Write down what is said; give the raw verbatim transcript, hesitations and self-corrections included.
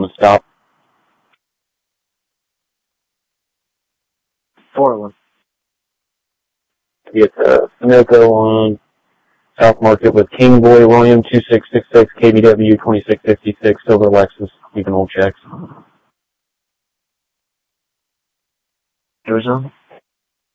want to stop? four one. Get the Sunoco on South Market with King Boy William two six six six K B W twenty-six fifty-six Silver Lexus, keeping old checks. Arizona.